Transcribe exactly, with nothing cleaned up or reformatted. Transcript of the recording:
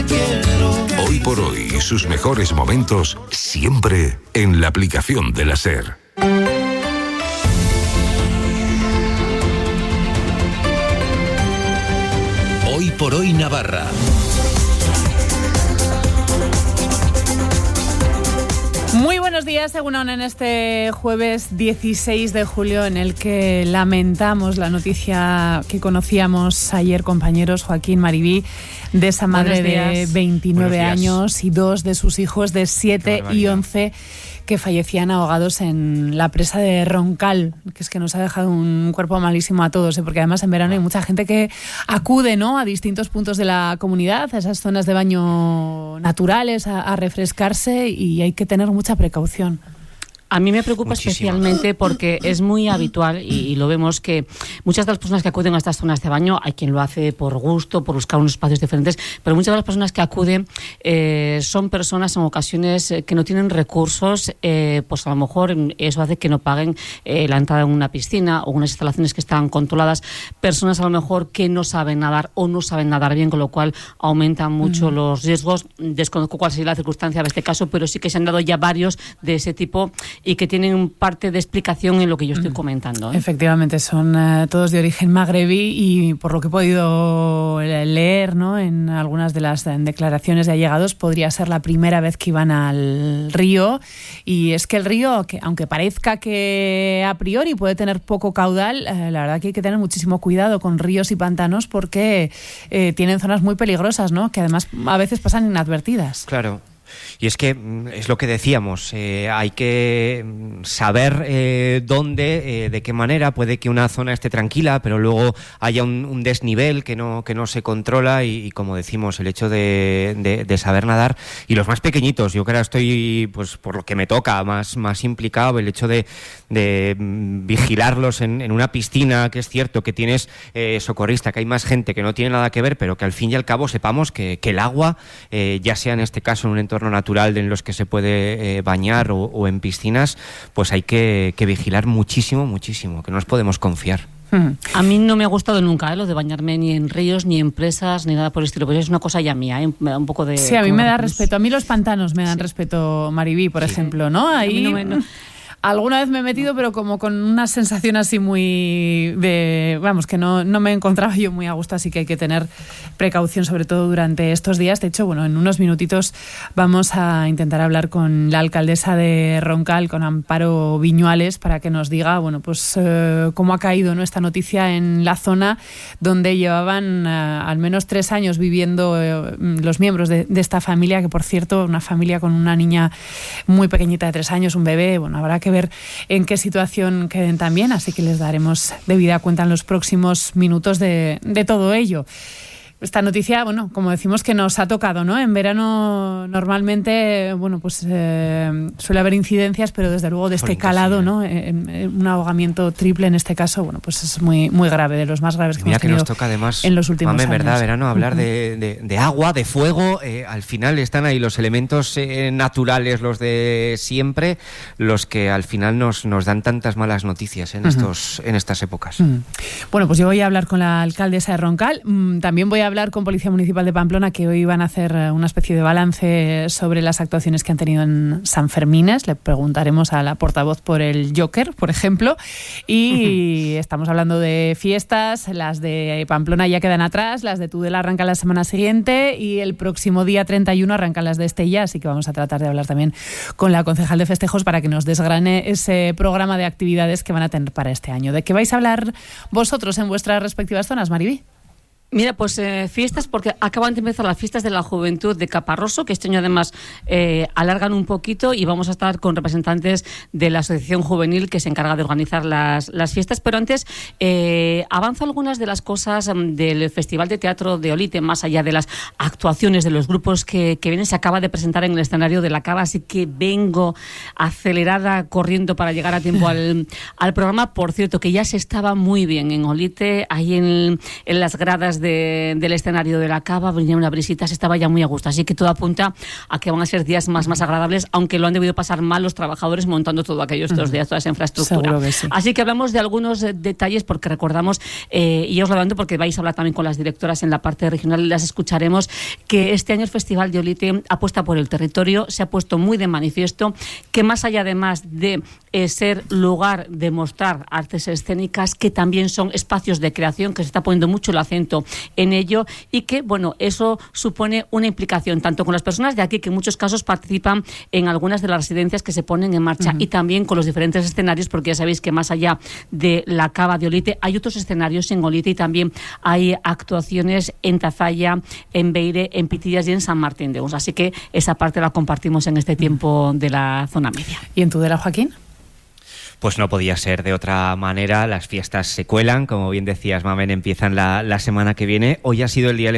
quiero. Hoy por hoy, sus mejores momentos siempre en la aplicación de la SER. Hoy por hoy Navarra. Muy buenos días, según en este jueves dieciséis de julio, en el que lamentamos la noticia que conocíamos ayer, compañeros, Joaquín, Maribí, de esa madre de veintinueve años y dos de sus hijos de siete y once que fallecían ahogados en la presa de Roncal, que es que nos ha dejado un cuerpo malísimo a todos, ¿eh? Porque además en verano hay mucha gente que acude, ¿no?, a distintos puntos de la comunidad, a esas zonas de baño naturales, a, a refrescarse, y hay que tener mucha precaución. A mí me preocupa Muchísimo. especialmente porque es muy habitual y, y lo vemos que muchas de las personas que acuden a estas zonas de baño, hay quien lo hace por gusto, por buscar unos espacios diferentes, pero muchas de las personas que acuden eh, son personas en ocasiones que no tienen recursos, eh, pues a lo mejor eso hace que no paguen eh, la entrada en una piscina o unas instalaciones que están controladas, personas a lo mejor que no saben nadar o no saben nadar bien, con lo cual aumentan mucho mm. los riesgos. Desconozco cuál sería la circunstancia de este caso, pero sí que se han dado ya varios de ese tipo y que tienen parte de explicación en lo que yo estoy comentando, ¿eh? Efectivamente, son uh, todos de origen magrebí y por lo que he podido leer, ¿no?, en algunas de las declaraciones de allegados, podría ser la primera vez que iban al río. Y es que el río, que aunque parezca que a priori puede tener poco caudal, eh, la verdad que hay que tener muchísimo cuidado con ríos y pantanos porque eh, tienen zonas muy peligrosas, ¿no?, que además a veces pasan inadvertidas. Claro. Y es que es lo que decíamos, eh, hay que saber eh, dónde, eh, de qué manera. Puede que una zona esté tranquila, pero luego haya un, un desnivel que no, que no se controla y, y como decimos, el hecho de, de, de saber nadar. Y los más pequeñitos, yo creo que estoy, pues por lo que me toca, más, más implicado, el hecho de, de vigilarlos en, en una piscina, que es cierto que tienes eh, socorrista, que hay más gente que no tiene nada que ver, pero que al fin y al cabo sepamos que, que el agua, eh, ya sea en este caso en un entorno natural en los que se puede eh, bañar o, o en piscinas, pues hay que, que vigilar muchísimo, muchísimo, que no nos podemos confiar. A mí no me ha gustado nunca ¿eh? lo de bañarme ni en ríos, ni en presas, ni nada por el estilo, pero es una cosa ya mía, ¿eh? Me da un poco de... Sí, a mí me da respeto. A mí los pantanos me dan sí. respeto, Maribí, por sí. ejemplo, ¿no? Ahí... No me, no. Alguna vez me he metido, pero como con una sensación así muy de... Vamos, que no, no me encontraba yo muy a gusto, así que hay que tener precaución, sobre todo durante estos días. De hecho, bueno, en unos minutitos vamos a intentar hablar con la alcaldesa de Roncal, con Amparo Viñuales, para que nos diga, bueno, pues eh, cómo ha caído, ¿no?, esta noticia en la zona donde llevaban eh, al menos tres años viviendo eh, los miembros de, de esta familia, que por cierto, una familia con una niña muy pequeñita de tres años, un bebé. Bueno, habrá que ver en qué situación queden también, así que les daremos debida cuenta en los próximos minutos de, de todo ello. Esta noticia, bueno, como decimos, que nos ha tocado, ¿no? En verano normalmente, bueno, pues eh, suele haber incidencias, pero desde luego de este calado, ¿no? En, en un ahogamiento triple en este caso, bueno, pues es muy muy grave, de los más graves que Mira hemos tenido que nos toca además, en los últimos mame, años. verdad, verano, hablar de, de, de agua, de fuego. Eh, al final están ahí los elementos eh, naturales, los de siempre, los que al final nos, nos dan tantas malas noticias en, uh-huh. estos, en estas épocas. Uh-huh. Bueno, pues yo voy a hablar con la alcaldesa de Roncal. También voy a hablar con Policía Municipal de Pamplona, que hoy van a hacer una especie de balance sobre las actuaciones que han tenido en San Fermines. Le preguntaremos a la portavoz por el Joker, por ejemplo. Y uh-huh. estamos hablando de fiestas. Las de Pamplona ya quedan atrás, las de Tudela arrancan la semana siguiente y el próximo día treinta y uno arrancan las de Estella, así que vamos a tratar de hablar también con la concejal de festejos para que nos desgrane ese programa de actividades que van a tener para este año. ¿De qué vais a hablar vosotros en vuestras respectivas zonas, Maribí? Mira, pues eh, fiestas, porque acaban de empezar las fiestas de la juventud de Caparroso, que este año además eh, alargan un poquito, y vamos a estar con representantes de la Asociación Juvenil que se encarga de organizar las, las fiestas. Pero antes, eh, avanzo algunas de las cosas del Festival de Teatro de Olite, más allá de las actuaciones de los grupos que, que vienen. Se acaba de presentar en el escenario de la Cava, así que vengo acelerada, corriendo para llegar a tiempo al, al programa. Por cierto, que ya se estaba muy bien en Olite, ahí en, en las gradas de de, del escenario de la cava, venía una brisita, se estaba ya muy a gusto. Así que todo apunta a que van a ser días más, más agradables, aunque lo han debido pasar mal los trabajadores montando todo aquello estos días, toda esa infraestructura. Seguro que sí. Así que hablamos de algunos eh, detalles porque recordamos, eh, y os lo levanto porque vais a hablar también con las directoras en la parte regional y las escucharemos, que este año el Festival de Olite apuesta por el territorio, se ha puesto muy de manifiesto que más allá además de eh, ser lugar de mostrar artes escénicas, que también son espacios de creación, que se está poniendo mucho el acento en ello y que, bueno, eso supone una implicación tanto con las personas de aquí, que en muchos casos participan en algunas de las residencias que se ponen en marcha, uh-huh. y también con los diferentes escenarios, porque ya sabéis que más allá de la cava de Olite hay otros escenarios en Olite y también hay actuaciones en Tafalla, en Beire, en Pitillas y en San Martín de Uns. Así que esa parte la compartimos en este tiempo de la zona media. ¿Y en Tudela, Joaquín? Pues no podía ser de otra manera. Las fiestas se cuelan, como bien decías, Mamen, empiezan la, la semana que viene. Hoy ha sido el día